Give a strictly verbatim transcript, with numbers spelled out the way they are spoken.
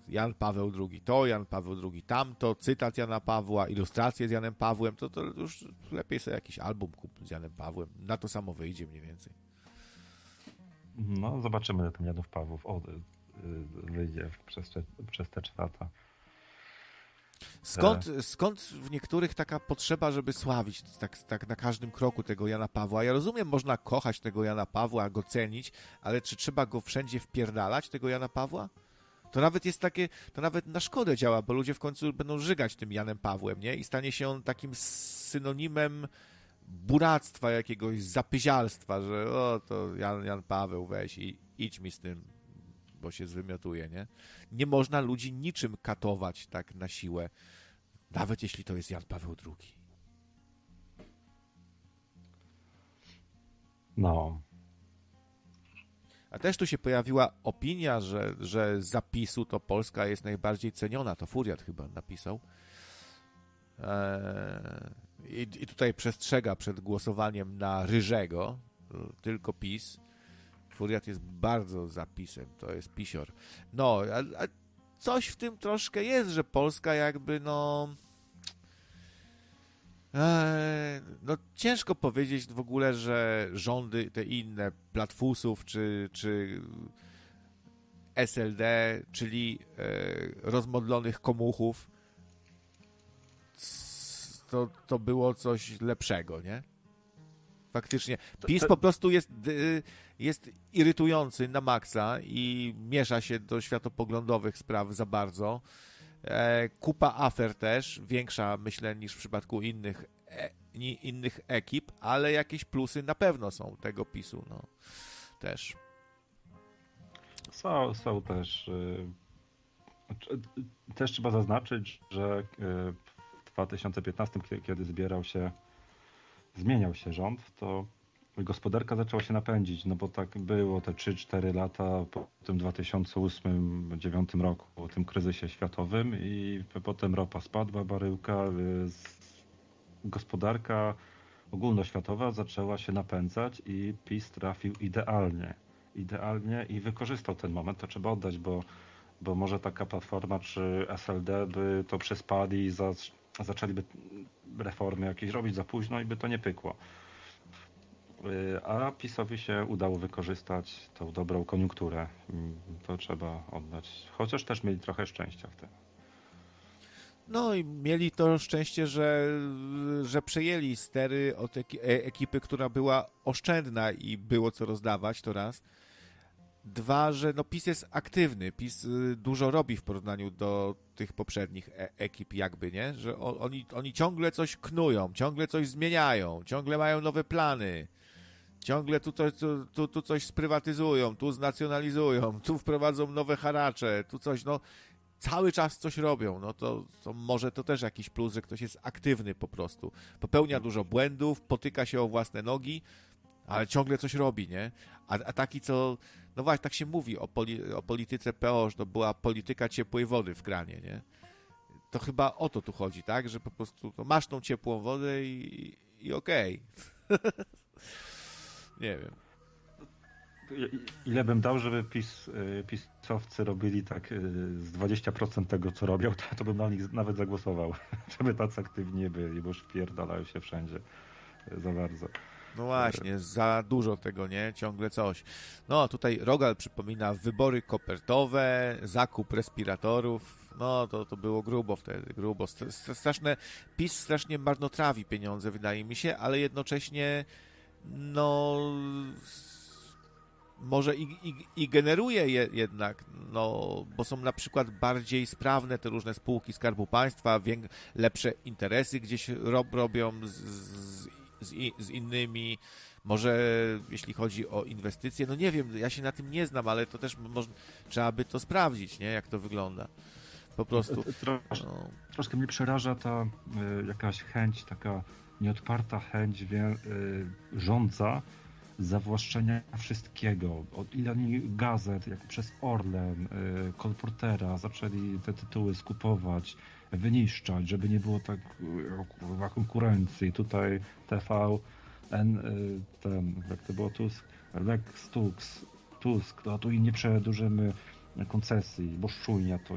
Jan Paweł drugi to, Jan Paweł drugi tamto, cytat Jana Pawła, ilustracje z Janem Pawłem, to, to już lepiej sobie jakiś album kupić z Janem Pawłem. Na to samo wyjdzie mniej więcej. No, zobaczymy, ile ten Janów Pawłów od, wyjdzie przez, przez te trzy lata. Skąd, skąd w niektórych taka potrzeba, żeby sławić tak, tak na każdym kroku tego Jana Pawła? Ja rozumiem, można kochać tego Jana Pawła, go cenić, ale czy trzeba go wszędzie wpierdalać, tego Jana Pawła? To nawet jest takie, to nawet na szkodę działa, bo ludzie w końcu będą żygać tym Janem Pawłem, nie? I stanie się on takim synonimem buractwa, jakiegoś zapyzialstwa, że o, to Jan, Jan Paweł, weź i idź mi z tym, bo się zwymiotuje, nie? Nie można ludzi niczym katować tak na siłę, nawet jeśli to jest Jan Paweł drugi. No. A też tu się pojawiła opinia, że, że z zapisu to Polska jest najbardziej ceniona. To Furiat chyba napisał. Eee, i, I tutaj przestrzega przed głosowaniem na Ryżego, tylko PiS. Furiat jest bardzo za PiS-em, to jest pisior. No, a, a coś w tym troszkę jest, że Polska jakby, no... Eee, no ciężko powiedzieć w ogóle, że rządy te inne, Platfusów czy, czy S L D, czyli e, rozmodlonych komuchów, to, to było coś lepszego, nie? Faktycznie. PiS po prostu jest, jest irytujący na maksa i miesza się do światopoglądowych spraw za bardzo. E, kupa afer też, większa myślę niż w przypadku innych, e, innych ekip, ale jakieś plusy na pewno są tego PiSu, no też. Są, są też. Y, też trzeba zaznaczyć, że w dwa tysiące piętnastym, kiedy zbierał się, zmieniał się rząd, to gospodarka zaczęła się napędzić, no bo tak było te trzy cztery lata po tym dwa tysiące ósmym do dwa tysiące dziewiątym roku, po tym kryzysie światowym i potem ropa spadła, baryłka, gospodarka ogólnoświatowa zaczęła się napędzać i PiS trafił idealnie. Idealnie i wykorzystał ten moment, to trzeba oddać, bo, bo może taka Platforma czy S L D by to przespali i za, zaczęliby reformy jakieś robić za późno i by to nie pykło. A PiS-owi się udało wykorzystać tą dobrą koniunkturę. To trzeba oddać. Chociaż też mieli trochę szczęścia w tym. No i mieli to szczęście, że, że przejęli stery od ekipy, która była oszczędna i było co rozdawać, to raz. Dwa, że no PiS jest aktywny, PiS dużo robi w porównaniu do tych poprzednich e- ekip jakby, nie? Że o, oni, oni ciągle coś knują, ciągle coś zmieniają, ciągle mają nowe plany, ciągle tu, to, tu, tu, tu coś sprywatyzują, tu znacjonalizują, tu wprowadzą nowe haracze, tu coś, no cały czas coś robią, no to, to może to też jakiś plus, że ktoś jest aktywny po prostu. Popełnia dużo błędów, potyka się o własne nogi, ale ciągle coś robi, nie? A, a taki, co... No właśnie, tak się mówi o, poli, o polityce P O, że to była polityka ciepłej wody w kranie, nie? To chyba o to tu chodzi, tak? Że po prostu to masz tą ciepłą wodę i, i okej. Okay. Nie wiem. Ile bym dał, żeby PiS, pisowcy robili tak z dwadzieścia procent tego, co robią, to, to bym na nich nawet zagłosował. Żeby tacy aktywni nie byli, bo już wpierdalają się wszędzie za bardzo. No właśnie, za dużo tego, nie? Ciągle coś. No, tutaj Rogal przypomina wybory kopertowe, zakup respiratorów. No, to, to było grubo wtedy, grubo. Straszne, PiS strasznie marnotrawi pieniądze, wydaje mi się, ale jednocześnie no może i, i, i generuje je jednak, no, bo są na przykład bardziej sprawne te różne spółki Skarbu Państwa, wiek, lepsze interesy gdzieś rob, robią z, z Z, z innymi, może jeśli chodzi o inwestycje, no nie wiem, ja się na tym nie znam, ale to też może, trzeba by to sprawdzić, nie, jak to wygląda. Po prostu. Trosz, no. Troszkę mnie przeraża ta y, jakaś chęć, taka nieodparta chęć wie, y, rządza zawłaszczenia wszystkiego. Od ile gazet, jak przez Orlen, y, Kolportera zaczęli te tytuły skupować, wyniszczać, żeby nie było tak o, konkurencji. Tutaj T V N, ten, jak to było, Tusk, Lex Tusk, Tusk, to tu i nie przedłużymy koncesji, bo szczujnia to